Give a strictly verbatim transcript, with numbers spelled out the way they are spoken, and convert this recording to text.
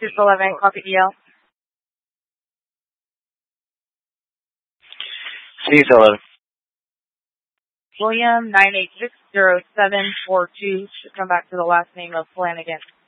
six eleven, copy D L. six eleven. William, nine eight six zero seven four two. Should come back to the last name of Flanagan.